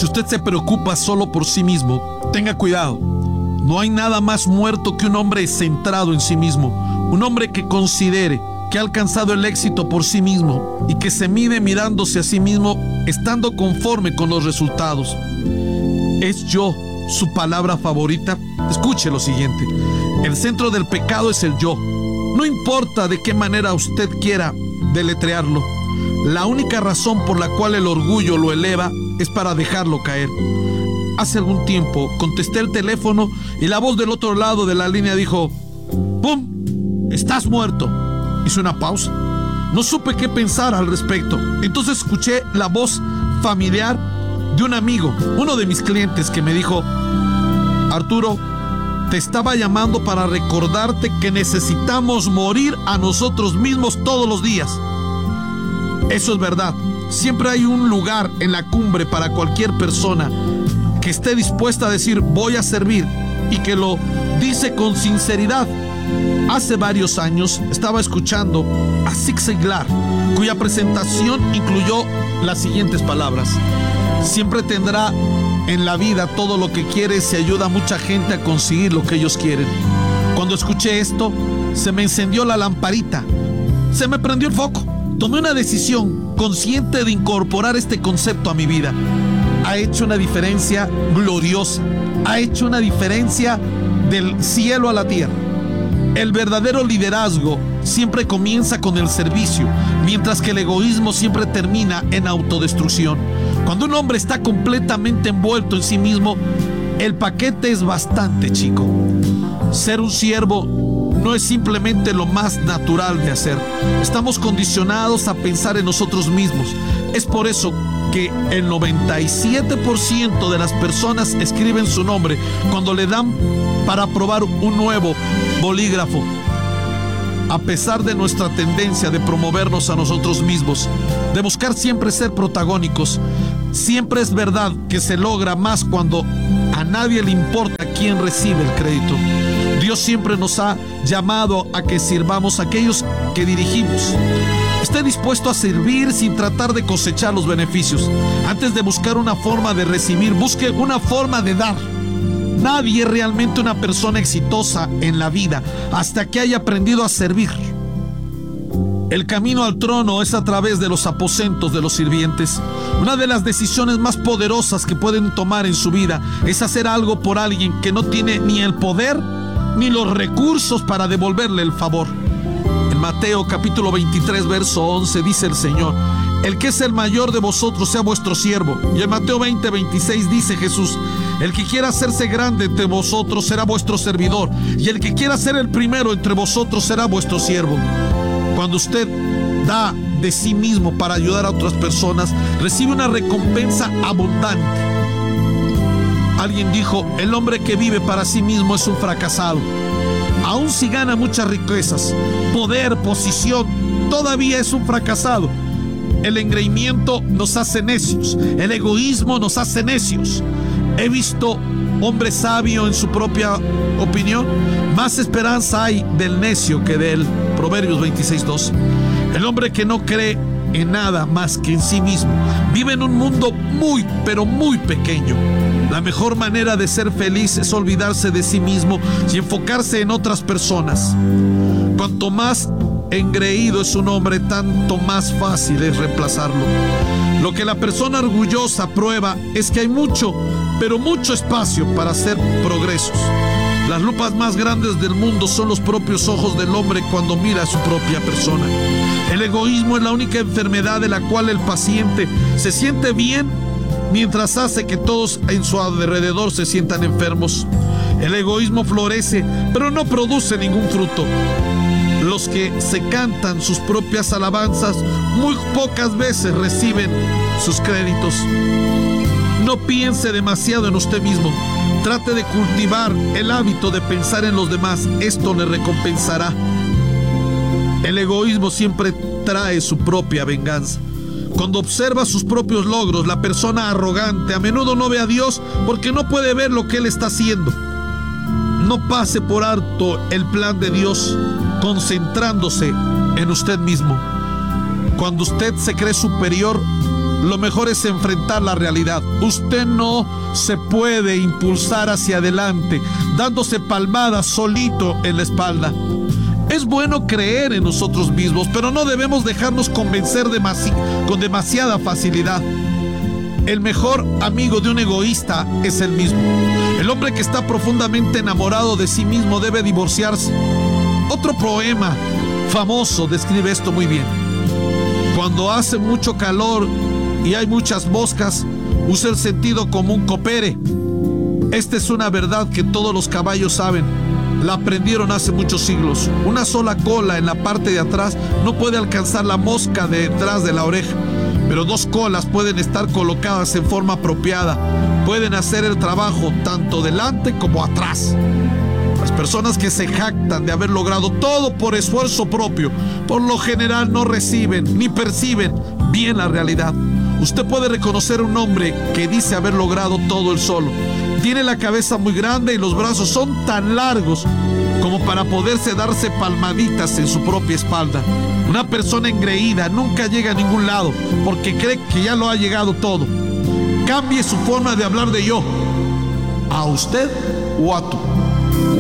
Si usted se preocupa solo por sí mismo, tenga cuidado. No hay nada más muerto que un hombre centrado en sí mismo, un hombre que considere que ha alcanzado el éxito por sí mismo y que se mide mirándose a sí mismo, estando conforme con los resultados. ¿Es yo su palabra favorita? Escuche lo siguiente: el centro del pecado es el yo. No importa de qué manera usted quiera deletrearlo, la única razón por la cual el orgullo lo eleva es para dejarlo caer. Hace algún tiempo contesté el teléfono y la voz del otro lado de la línea dijo: ¡pum! ¡Estás muerto! Hice una pausa. No supe qué pensar al respecto. Entonces escuché la voz familiar de un amigo, uno de mis clientes, que me dijo: Arturo, te estaba llamando para recordarte que necesitamos morir a nosotros mismos todos los días. Eso es verdad. Siempre hay un lugar en la cumbre para cualquier persona que esté dispuesta a decir voy a servir y que lo dice con sinceridad. Hace varios años estaba escuchando a Zig Ziglar, cuya presentación incluyó las siguientes palabras: siempre tendrá en la vida todo lo que quiere si ayuda a mucha gente a conseguir lo que ellos quieren. Cuando escuché esto, se me encendió la lamparita, se me prendió el foco. Tomé una decisión consciente de incorporar este concepto a mi vida. Ha hecho una diferencia gloriosa, ha hecho una diferencia del cielo a la tierra. El verdadero liderazgo siempre comienza con el servicio, mientras que el egoísmo siempre termina en autodestrucción. Cuando un hombre está completamente envuelto en sí mismo, el paquete es bastante chico. Ser un siervo no es simplemente lo más natural de hacer. Estamos condicionados a pensar en nosotros mismos. Es por eso que el 97% de las personas escriben su nombre cuando le dan para probar un nuevo bolígrafo. A pesar de nuestra tendencia de promovernos a nosotros mismos, de buscar siempre ser protagónicos, siempre es verdad que se logra más cuando a nadie le importa quién recibe el crédito. Dios siempre nos ha llamado a que sirvamos a aquellos que dirigimos. Esté dispuesto a servir sin tratar de cosechar los beneficios. Antes de buscar una forma de recibir, busque una forma de dar. Nadie es realmente una persona exitosa en la vida hasta que haya aprendido a servir. El camino al trono es a través de los aposentos de los sirvientes. Una de las decisiones más poderosas que pueden tomar en su vida es hacer algo por alguien que no tiene ni el poder ni los recursos para devolverle el favor. En Mateo capítulo 23 verso 11 dice el Señor: el que es el mayor de vosotros sea vuestro siervo. Y en Mateo 20:26 dice Jesús: el que quiera hacerse grande entre vosotros será vuestro servidor, y el que quiera ser el primero entre vosotros será vuestro siervo. Cuando usted da de sí mismo para ayudar a otras personas, recibe una recompensa abundante. Alguien dijo: el hombre que vive para sí mismo es un fracasado. Aun si gana muchas riquezas, poder, posición, todavía es un fracasado. El engreimiento nos hace necios, el egoísmo nos hace necios. He visto hombre sabio en su propia opinión. Más esperanza hay del necio que de él. Proverbios 26:2. El hombre que no cree en nada más que en sí mismo vive en un mundo muy, pero muy pequeño. La mejor manera de ser feliz es olvidarse de sí mismo y enfocarse en otras personas. Cuanto más engreído es un hombre, tanto más fácil es reemplazarlo. Lo que la persona orgullosa prueba es que hay mucho, pero mucho espacio para hacer progresos. Las lupas más grandes del mundo son los propios ojos del hombre cuando mira a su propia persona. El egoísmo es la única enfermedad de la cual el paciente se siente bien mientras hace que todos en su alrededor se sientan enfermos. El egoísmo florece, pero no produce ningún fruto. Los que se cantan sus propias alabanzas muy pocas veces reciben sus créditos. No piense demasiado en usted mismo. Trate de cultivar el hábito de pensar en los demás. Esto le recompensará. El egoísmo siempre trae su propia venganza. Cuando observa sus propios logros, la persona arrogante a menudo no ve a Dios porque no puede ver lo que Él está haciendo. No pase por alto el plan de Dios concentrándose en usted mismo. Cuando usted se cree superior, lo mejor es enfrentar la realidad. Usted no se puede impulsar hacia adelante dándose palmadas solito en la espalda. Es bueno creer en nosotros mismos, pero no debemos dejarnos convencer con demasiada facilidad. El mejor amigo de un egoísta es el mismo. El hombre que está profundamente enamorado de sí mismo debe divorciarse. Otro poema famoso describe esto muy bien. Cuando hace mucho calor y hay muchas moscas, usa el sentido común, coopere. Esta es una verdad que todos los caballos saben. La aprendieron hace muchos siglos. Una sola cola en la parte de atrás no puede alcanzar la mosca detrás de la oreja, pero dos colas pueden estar colocadas en forma apropiada. Pueden hacer el trabajo tanto delante como atrás. Las personas que se jactan de haber logrado todo por esfuerzo propio, por lo general no reciben ni perciben bien la realidad. Usted puede reconocer a un hombre que dice haber logrado todo él solo. Tiene la cabeza muy grande y los brazos son tan largos como para poderse darse palmaditas en su propia espalda. Una persona engreída nunca llega a ningún lado porque cree que ya lo ha llegado todo. Cambie su forma de hablar de yo a usted o a tú.